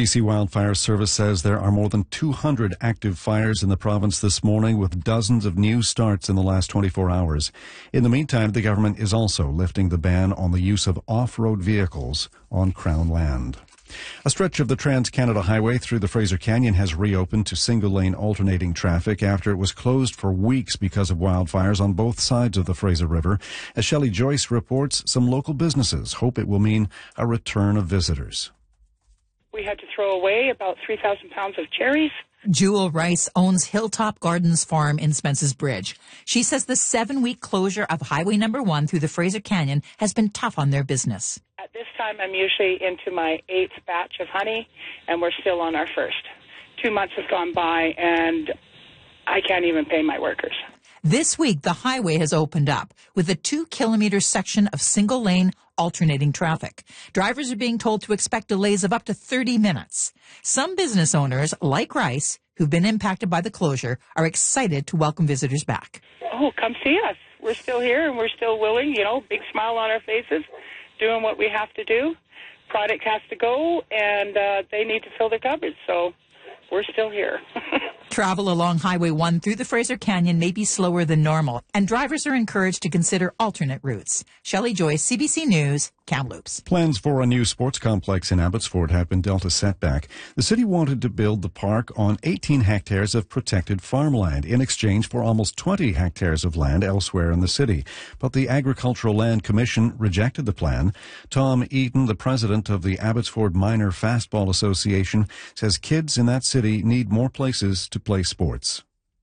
BC Wildfire Service says there are more than 200 active fires in the province this morning, with dozens of new starts in the last 24 hours. In the meantime, the government is also lifting the ban on the use of off-road vehicles on Crown land. A stretch of the Trans-Canada Highway through the Fraser Canyon has reopened to single-lane alternating traffic after it was closed for weeks because of wildfires on both sides of the Fraser River. As Shelley Joyce reports, some local businesses hope it will mean a return of visitors. We had to throw away about 3,000 pounds of cherries. Jewel Rice owns Hilltop Gardens Farm in Spence's Bridge. She says the 7-week closure of Highway number 1 through the Fraser Canyon has been tough on their business. At this time, I'm usually into my 8th batch of honey, and we're still on our first. 2 months have gone by, and I can't even pay my workers. This week, the highway has opened up with a 2-kilometer section of single-lane alternating traffic. Drivers are being told to expect delays of up to 30 minutes. Some business owners, like Rice, who've been impacted by the closure, are excited to welcome visitors back. Oh, come see us. We're still here, and we're still willing, big smile on our faces, doing what we have to do. Product has to go, and they need to fill their cupboards, so we're still here. Travel along Highway 1 through the Fraser Canyon may be slower than normal, and drivers are encouraged to consider alternate routes. Shelley Joyce, CBC News, Kamloops. Plans for a new sports complex in Abbotsford have been dealt a setback. The city wanted to build the park on 18 hectares of protected farmland in exchange for almost 20 hectares of land elsewhere in the city. But the Agricultural Land Commission rejected the plan. Tom Eaton, the president of the Abbotsford Minor Fastball Association, says kids in that city need more places to play sports.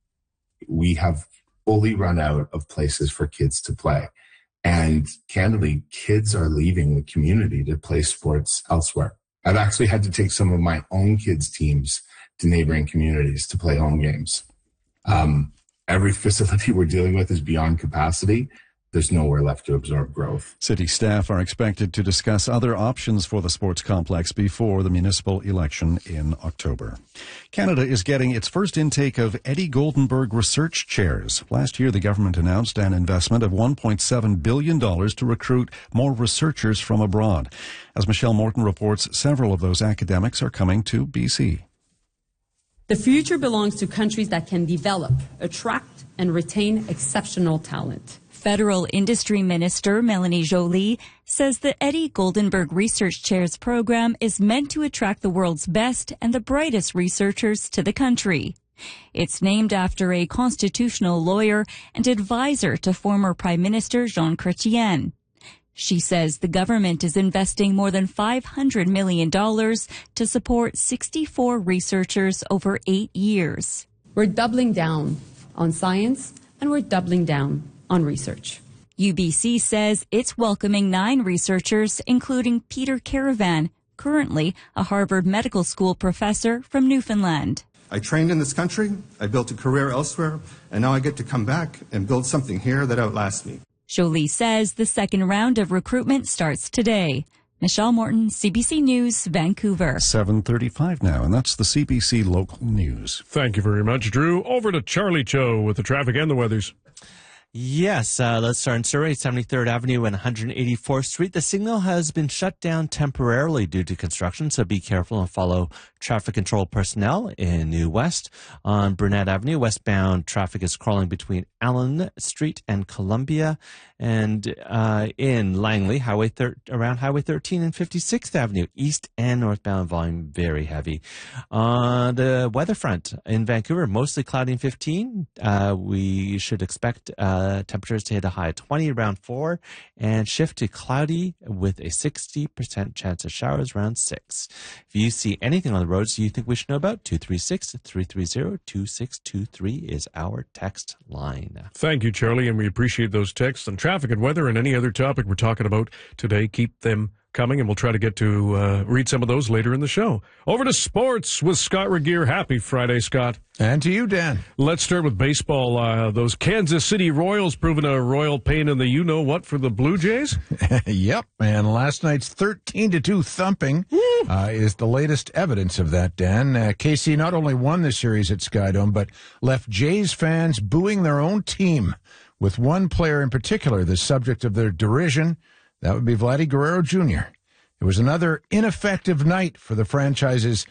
We have fully run out of places for kids to play. And candidly, kids are leaving the community to play sports elsewhere. I've actually had to take some of my own kids' teams to neighboring communities to play home games. Every facility we're dealing with is beyond capacity. There's nowhere left to absorb growth. City staff are expected to discuss other options for the sports complex before the municipal election in October. Canada is getting its first intake of Eddie Goldenberg research chairs. Last year, the government announced an investment of $1.7 billion to recruit more researchers from abroad. As Michelle Morton reports, several of those academics are coming to BC. The future belongs to countries that can develop, attract, and retain exceptional talent. Federal Industry Minister Melanie Joly says the Eddie Goldenberg Research Chairs program is meant to attract the world's best and the brightest researchers to the country. It's named after a constitutional lawyer and advisor to former Prime Minister Jean Chrétien. She says the government is investing more than $500 million to support 64 researchers over 8 years. We're doubling down on science, and we're doubling down on research. UBC says it's welcoming 9 researchers, including Peter Caravan, currently a Harvard Medical School professor from Newfoundland. I trained in this country, I built a career elsewhere, and now I get to come back and build something here that outlasts me. Joly says the second round of recruitment starts today. Michelle Morton, CBC News, Vancouver. 7:35 now, and that's the CBC Local News. Thank you very much, Drew. Over to Charlie Cho with the traffic and the weathers. Yes, let's start in Surrey, 73rd Avenue and 184th Street. The signal has been shut down temporarily due to construction, so be careful and follow traffic control personnel in New West. On Burnett Avenue, westbound traffic is crawling between Allen Street and Columbia. And in Langley, around Highway 13 and 56th Avenue, east and northbound volume very heavy. The weather front in Vancouver, mostly cloudy and 15. We should expect temperatures to hit a high of 20 around 4 and shift to cloudy with a 60% chance of showers around 6. If you see anything on the roads you think we should know about, 236-330-2623 is our text line. Thank you, Charlie, and we appreciate those texts on traffic and weather and any other topic we're talking about today. Keep them coming, and we'll try to get to read some of those later in the show. Over to sports with Scott Regeer. Happy Friday, Scott. And to you, Dan. Let's start with baseball. Those Kansas City Royals proving a royal pain in the you-know-what for the Blue Jays? Yep, and last night's 13-2 thumping is the latest evidence of that, Dan. KC not only won the series at Skydome, but left Jays fans booing their own team, with one player in particular the subject of their derision. That would be Vladdy Guerrero Jr. It was another ineffective night for the franchise's